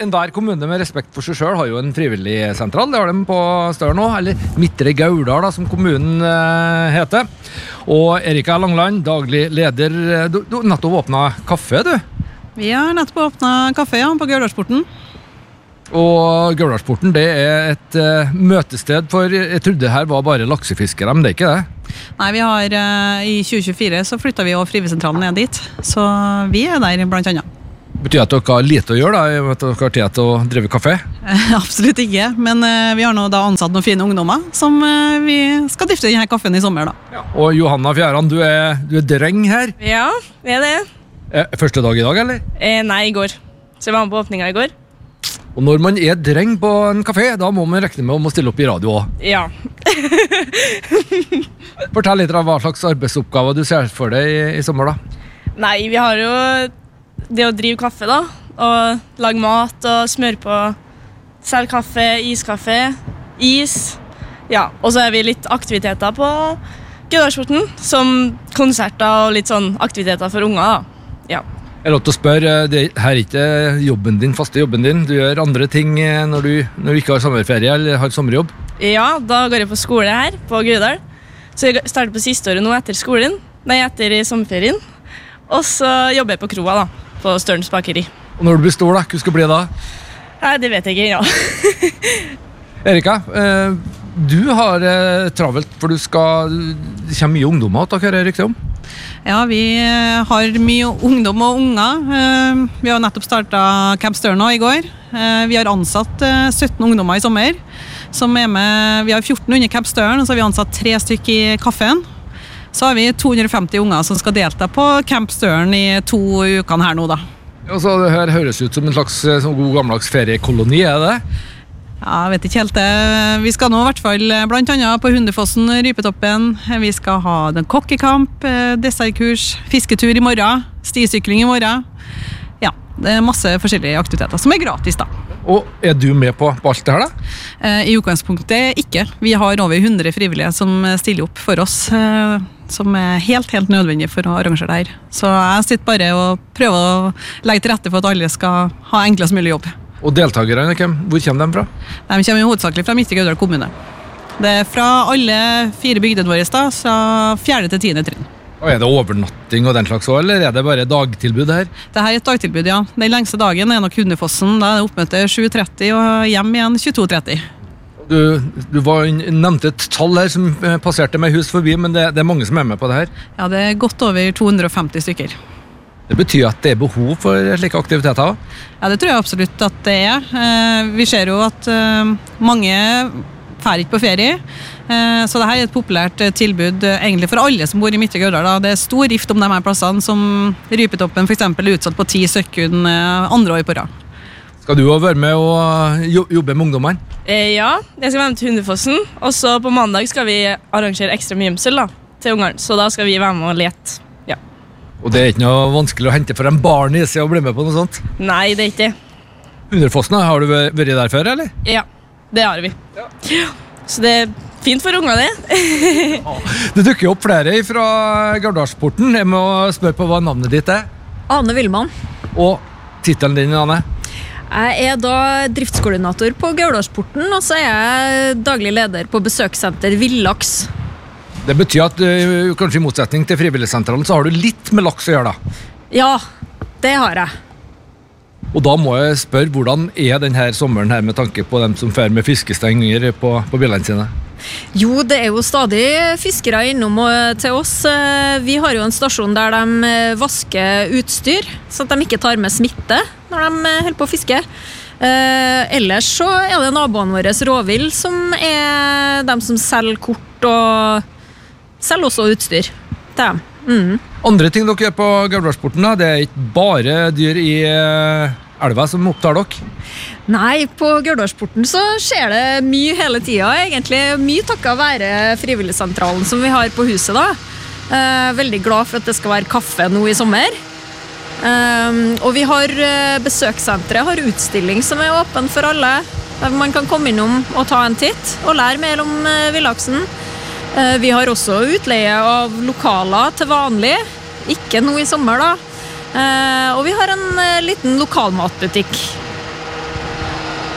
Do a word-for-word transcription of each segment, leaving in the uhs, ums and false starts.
enhver kommune med respekt for seg selv har jo en frivillig sentral. Det har de på Støren nå, eller Midtre Gauldal da, som kommunen eh, heter. Og Erika Langland, daglig leder, du, du nettopp åpnet kaffe, du? Vi har nettopp åpnet kaffe, ja, på Gauldalsporten. Og Gauldalsporten, det er et eh, møtested for, jeg trodde her var bare laksefiskere, men det er ikke det? Nei, vi har, eh, i tjue tjuefire så flyttet vi også frivilligsentralen ned dit, så vi er der blant annet. Betyr at dere har lite å gjøre da, i og med at dere har tid til å drive kafé? Absolutt ikke, men uh, vi har nå da ansatt noen fine ungdommer som uh, vi skal drifte denne kaffen i sommer da. Ja. Og Johanna Fjæran, du er, du er dreng her? Ja, det er det. Eh, første dag i dag, eller? Eh, nei, i går. Så jeg var med på åpningen i går. Og når man er dreng på en kafé, da må man regne med om å stille opp i radio også. Ja. Fortell litt av hva slags arbeidsoppgaver du ser for deg i, i sommer da? Nei, vi har jo det å drive kaffe da, og lage mat og smøre på, selge kaffe, iskaffe, is. Ja, og så er vi litt aktiviteter på Gauldalsporten, som konserter og litt sånn aktiviteter for unger da. Ja. Jeg har lov til å spørre, det her er ikke jobben din, faste jobben din. Du gjør andre ting når du, når du ikke har sommerferie eller har sommerjobb? Ja, da går jeg på skole her på Gaudal. Så jeg starter på siste året nå etter skolen, nei, etter sommerferien. Og så jobber jeg på kroa da, på Størens bakeri. Og når du blir stor da, hva skal det bli da? Nei, det vet jeg ikke, ja. Erika, eh, du har eh, travelt, for du skal, det kommer mye ungdommer til dere, riktig om? Ja, vi har mye ungdom og unger. Vi har nettopp startet Camp Støren i går. Vi har ansatt sytten ungdommer i sommer, som er med, vi har fjorten under Camp Støren, og så har vi ansatt tre stykker i kaffen. Så har vi to hundre og femti unger som skal delta på Camp Støren i to ukene her nå da. Ja, så det her høres ut som en slags som god gammeldags feriekoloni, er det? Ja, jeg vet ikke helt det. Vi skal nå i hvert fall blant annet på Hundefossen, Rypetoppen. Vi skal ha den kokkekamp, dessertkurs, fisketur i morgen, stisykling i morgen. Ja, det er masse forskjellige aktiviteter som er gratis da. Og er du med på, på alt det her da? I utgangspunktet ikke. Vi har over hundre frivillige som stiller opp for oss, som er helt, helt nødvendig for å arrangere det her. Så jeg sitter bare og prøver å legge til rette for at alle skal ha enklest mulig jobb. Og deltakerne, hvor kommer de fra? De kommer hovedsakelig fra Midtre Gauldal kommune. Det er fra alle fire bygdene våre da, fra fjerde til tiende trinn. Og er det overnatting og den slags også, eller er det bare dagtilbud her? Det her er et dagtilbud, ja. Den lengste dagen er nok Hundefossen, da er det oppmøte sju tretti og hjem igjen tjueto tretti. Du, du var, nevnte et tall her som passerte meg hus forbi, men det, det er mange som er med på det her? Ja, det er godt over to hundre og femti stykker. Det betyr at det er behov for slike aktiviteter? Ja, det tror jeg absolutt at det er. Vi ser jo at mange fer ikke på ferie, så dette er et populært tilbud egentlig for alle som bor i Midtre Gauldal. Det er stor rift om de her plassene, som Rypetoppen for eksempel er utsatt på ti sekunder andre år på rad. Skal du også være med og jobbe med ungdommene? Eh, ja, jeg skal være med til Hundefossen, og så på mandag skal vi arrangere ekstra mye gjemsel da, til ungene, så da skal vi være med og lete. Ja. Og det er ikke noe vanskelig å hente for en barn i seg å bli med på noe sånt? Nei, det er ikke. Hundefossen, har du vært der før, eller? Ja, det har vi. Ja. Så det er fint for unger, det. Det dukker opp flere fra Gauldalsporten. Jeg må spørre på hva navnet ditt er. Ane Vilman. Og titelen din, Ane? Jeg er da driftskoordinator på Gauldalsporten, og så er jeg daglig leder på besøkssenter Villaks. Det betyr at uh, kanskje i motsetning til frivilligsentralen så har du litt med laks å gjøre da? Ja, det har jeg. Og da må jeg spørre, hvordan er denne sommeren her med tanke på dem som fer med fiskestenger på, på bilene sine? Jo, det er jo stadig fiskere innom til oss. Vi har jo en stasjon der de vasker utstyr, så at de ikke tar med smitte når de holder på å fiske. Eh, ellers så er det naboene våre Råvill som er de som selger kort og selger også utstyr til dem. Mm. Andre ting dere gjør på Gauldalsporten, det er ikke bare dyr i elva som opptar dere? Nei, på Gauldalsporten så skjer det mye hele tida, egentlig mye takket være frivilligsentralen som vi har på huset da. Eh, veldig glad for at det skal være kaffe nå i sommer. Eh, og vi har besøkssenteret, har utstilling som er åpen for alle, der man kan komme innom og ta en titt og lære mer om villaksen. Eh, vi har også utleie av lokaler til vanlig, ikke nå i sommer da. Eh, og vi har en eh, liten lokalmatbutikk.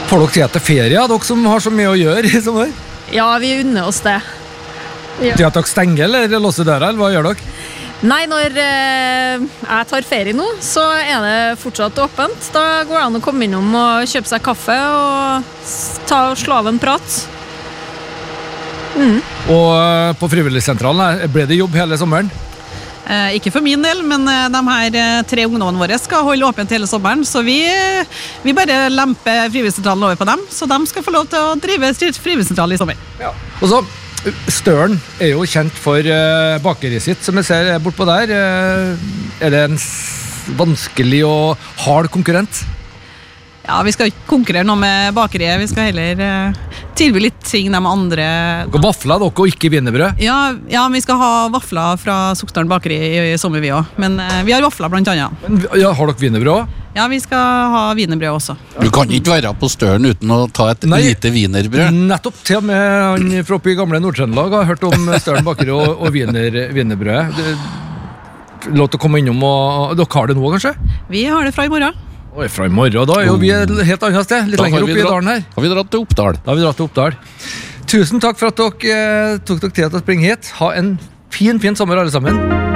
Får dere tid til ferie, dere som har så mye å gjøre i sommer? Ja, vi unner oss det. Ja. Til at dere stenger eller låser døra, eller hva gjør dere? Nei, når eh, jeg tar ferie nå, så er det fortsatt åpent. Da går det an å komme innom og kjøpe seg kaffe og s- ta og slå av en prat. Mm. Og eh, på frivilligsentralen eh, ble det jobb hele sommeren? Eh, ikke for min del, men eh, de her eh, tre ungdommene våre skal holde åpent hele sommeren, så vi, vi bare lemper frivilligsentralen over på dem, så de skal få lov til å drive frivilligsentralen i sommer. Ja. Og så, Støren er jo kjent for uh, bakeriet sitt, som jeg ser bortpå der. Uh, er det en s- vanskelig og hard konkurrent? Ja, vi skal ikke konkurrere noe med bakeriet, vi skal heller eh, tilby litt ting de andre... Dere vafler dere og ikke wienerbrød? Ja, ja, vi skal ha vafler fra Sokstaren bakeri i, i sommer vi også, men eh, vi har vafler blant annet. Men, ja, har dere wienerbrød også? Ja, vi skal ha wienerbrød også. Du kan ikke være på Støren uten å ta et Nei. lite wienerbrød. Nettopp, til og med han fra oppe i gamle Nord-Trøndelag har hørt om Støren bakeri og, og wiener, wienerbrødet. Det- Lov til å komme innom, og dere har det nå kanskje? Vi har det fra i morgen. Oi, fra i morgen, da er jo vi et helt annet sted, litt Da lenger har opp vi i dratt- dalen her. Har vi dratt til Oppdal? Da har vi dratt til Oppdal. Tusen takk for at dere eh, tok dere tid til å springe hit. Ha en fin, fin sommer alle sammen.